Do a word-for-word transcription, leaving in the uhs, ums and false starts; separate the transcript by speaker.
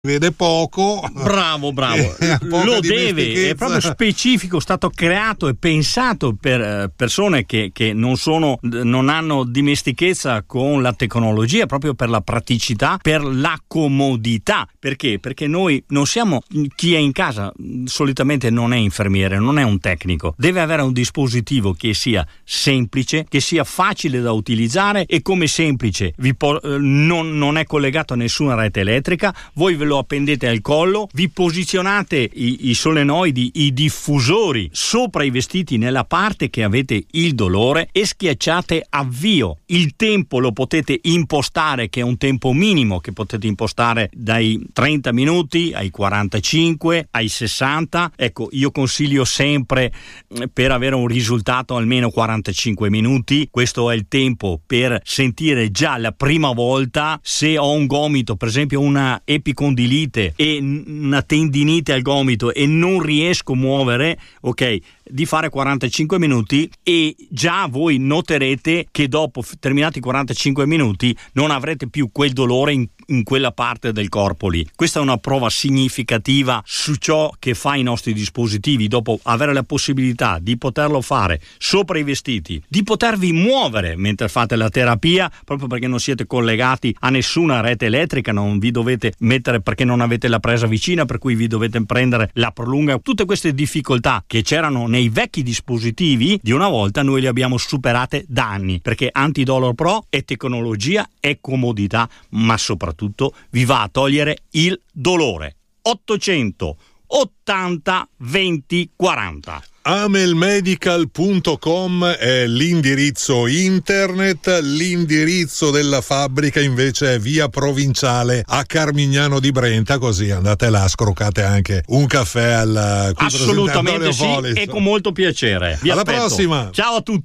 Speaker 1: vede poco.
Speaker 2: Bravo, bravo. Lo deve, è proprio specifico, stato creato e pensato per eh, persone che, che non sono, non hanno dimestichezza con la tecnologia, proprio per la praticità, per la comodità. Perché? Perché noi non siamo, chi è in casa solitamente non è infermiere, non è un tecnico, deve avere un dispositivo che sia semplice, che sia facile da utilizzare e come semplice vi po- non, non è collegato a nessuna rete elettrica, voi ve lo appendete al collo, vi posizionate i, i solenoidi, i diffusori sopra i vestiti nella parte che avete il dolore e schiacciate avvio. Il tempo lo potete impostare, che è un tempo minimo che potete impostare dai trenta minuti ai quarantacinque, ai sessanta. Ecco, io consiglio sempre, per avere un risultato, almeno quarantacinque minuti. Questo è il tempo per sentire già la prima volta se ho un gomito, per esempio una epicondilite e una tendinite al gomito e non riesco a muovere, ok, di fare quarantacinque minuti, e già voi noterete che dopo terminati i quarantacinque minuti non avrete più quel dolore in, in quella parte del corpo lì. Questa è una prova significativa su ciò che fa i nostri dispositivi. Dopo avere la possibilità di poterlo fare sopra i vestiti, di potervi muovere mentre fate la terapia, proprio perché non siete collegati a nessuna rete elettrica, non vi dovete mettere perché non avete la presa vicina, per cui vi dovete prendere la prolunga. Tutte queste difficoltà che c'erano nei vecchi dispositivi di una volta noi le abbiamo superate da anni, perché Antidolor Pro è tecnologia, è comodità, ma soprattutto vi va a togliere il dolore. ottocento ottanta venti quaranta.
Speaker 1: Amelmedical punto com è l'indirizzo internet, l'indirizzo della fabbrica invece è via Provinciale a Carmignano di Brenta, così andate là, scroccate anche un caffè al
Speaker 2: assolutamente sì, e con molto piacere. Vi
Speaker 1: alla
Speaker 2: aspetto.
Speaker 1: Prossima,
Speaker 2: ciao a tutti.